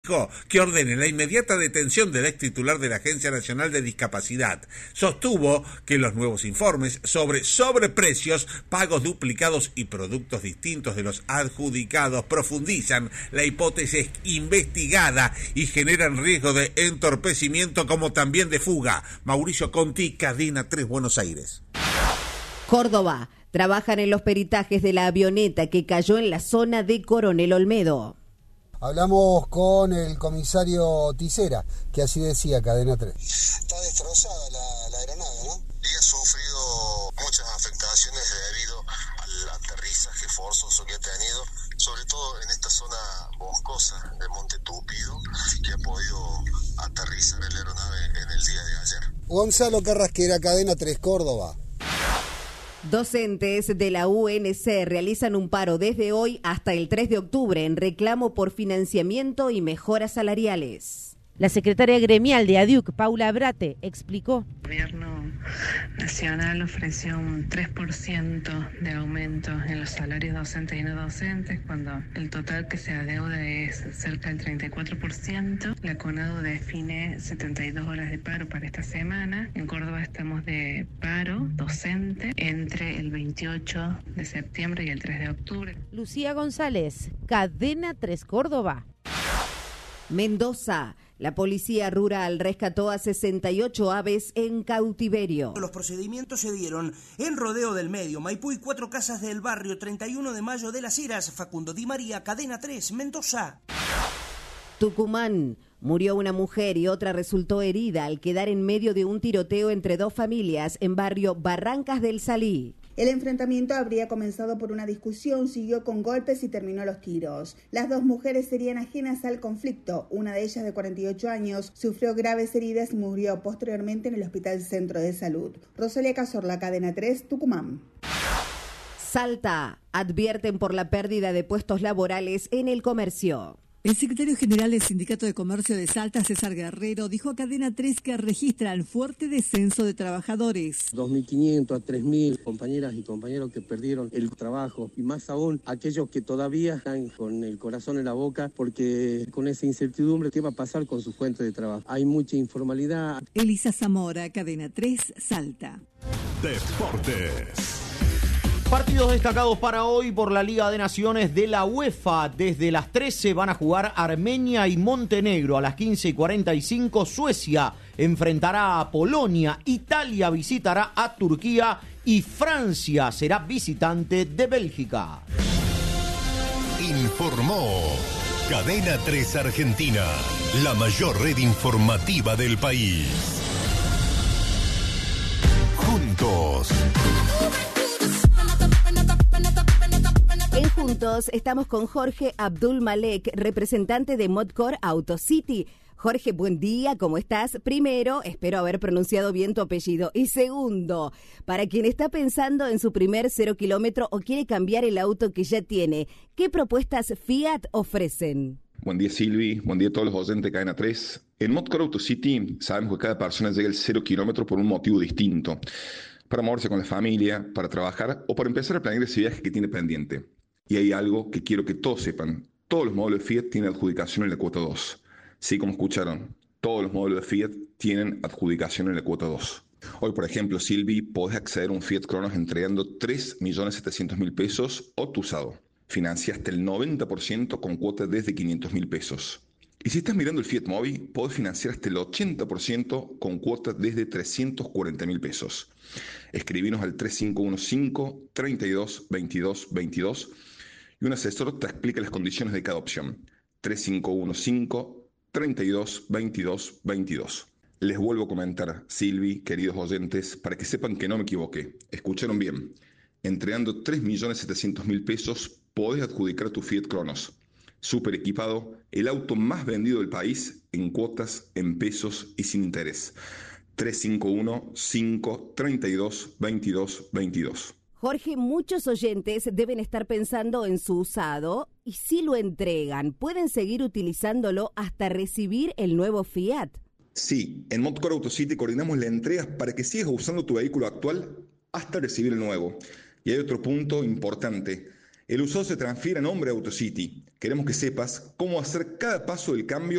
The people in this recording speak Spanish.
dijo que ordene la inmediata detención del ex titular de la Agencia Nacional de Discapacidad. Sostuvo que los nuevos informes sobre sobreprecios, pagos duplicados y productos distintos de los adjudicados profundizan la hipótesis investigada y generan riesgo de entorpecimiento como también de fuga. Mauricio Conti, Cadena 3, Buenos Aires. Córdoba. Trabajan en los peritajes de la avioneta que cayó en la zona de Coronel Olmedo. Hablamos con el comisario Tisera, que así decía Cadena 3. Está destrozada la aeronave, ¿no? Y ha sufrido muchas afectaciones debido al aterrizaje forzoso que ha tenido, sobre todo en esta zona boscosa de Monte Tupido, que ha podido aterrizar la aeronave en el día de ayer. Gonzalo Carrasquera, Cadena 3, Córdoba. Docentes de la UNC realizan un paro desde hoy hasta el 3 de octubre en reclamo por financiamiento y mejoras salariales. La secretaria gremial de ADIUC, Paula Brate, explicó. El gobierno nacional ofreció un 3% de aumento en los salarios docentes y no docentes, cuando el total que se adeuda es cerca del 34%. La CONADU define 72 horas de paro para esta semana. En Córdoba estamos de paro docente entre el 28 de septiembre y el 3 de octubre. Lucía González, Cadena 3 Córdoba. Mendoza. La policía rural rescató a 68 aves en cautiverio. Los procedimientos se dieron en Rodeo del Medio, Maipú y 4 casas del barrio 31 de Mayo de las Heras. Facundo Di María, Cadena 3, Mendoza. Tucumán. Murió una mujer y otra resultó herida al quedar en medio de un tiroteo entre dos familias en barrio Barrancas del Salí. El enfrentamiento habría comenzado por una discusión, siguió con golpes y terminó a los tiros. Las dos mujeres serían ajenas al conflicto. Una de ellas, de 48 años, sufrió graves heridas y murió posteriormente en el Hospital Centro de Salud. Rosalia Cazorla, Cadena 3, Tucumán. Salta. Advierten por la pérdida de puestos laborales en el comercio. El secretario general del Sindicato de Comercio de Salta, César Guerrero, dijo a Cadena 3 que registran fuerte descenso de trabajadores. 2.500 a 3.000 compañeras y compañeros que perdieron el trabajo, y más aún aquellos que todavía están con el corazón en la boca porque con esa incertidumbre, ¿qué va a pasar con su fuente de trabajo? Hay mucha informalidad. Elisa Zamora, Cadena 3, Salta. Deportes. Partidos destacados para hoy por la Liga de Naciones de la UEFA. Desde las 13 van a jugar Armenia y Montenegro. A las 15:45 Suecia enfrentará a Polonia. Italia visitará a Turquía y Francia será visitante de Bélgica. Informó Cadena 3 Argentina, la mayor red informativa del país. Juntos. En Juntos estamos con Jorge Abdul Malek, representante de Modcor AutoCity. Jorge, buen día, ¿cómo estás? Primero, espero haber pronunciado bien tu apellido. Y segundo, para quien está pensando en su primer 0 kilómetro o quiere cambiar el auto que ya tiene, ¿qué propuestas Fiat ofrecen? Buen día, Silvi. Buen día a todos los oyentes de Cadena 3. En Modcor AutoCity sabemos que cada persona llega al 0 kilómetro por un motivo distinto. Para moverse con la familia, para trabajar o para empezar a planear ese viaje que tiene pendiente. Y hay algo que quiero que todos sepan. Todos los modelos de Fiat tienen adjudicación en la cuota 2. Sí, como escucharon, todos los modelos de Fiat tienen adjudicación en la cuota 2. Hoy, por ejemplo, Silvi, podés acceder a un Fiat Cronos entregando 3.700.000 pesos o tu usado. Financiaste el 90% con cuotas desde 500.000 pesos. Y si estás mirando el Fiat Mobi, podés financiar hasta el 80% con cuotas desde 340.000 pesos. Escribinos al 3515-322222 y un asesor te explica las condiciones de cada opción. 3515-322222. Les vuelvo a comentar, Silvi, queridos oyentes, para que sepan que no me equivoqué. Escucharon bien. Entregando 3.700.000 pesos, podés adjudicar tu Fiat Cronos. Súper equipado, el auto más vendido del país en cuotas, en pesos y sin interés. 351-532-2222. Jorge, muchos oyentes deben estar pensando en su usado y si lo entregan, ¿pueden seguir utilizándolo hasta recibir el nuevo Fiat? Sí, en Modcor AutoCity coordinamos la entrega para que sigas usando tu vehículo actual hasta recibir el nuevo. Y hay otro punto importante. El usado se transfiere a nombre de AutoCity. Queremos que sepas cómo hacer cada paso del cambio